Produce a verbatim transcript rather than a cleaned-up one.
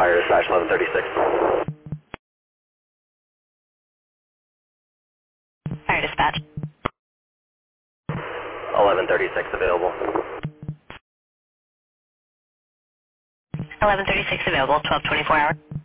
Fire dispatch eleven thirty-six. Fire dispatch. eleven thirty-six available. eleven thirty-six available, twelve twenty-four hour.